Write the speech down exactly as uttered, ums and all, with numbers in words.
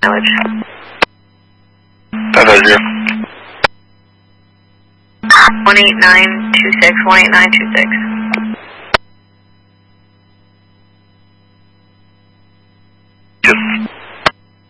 mileage. five five zero. one eight nine two six, one eight nine two six.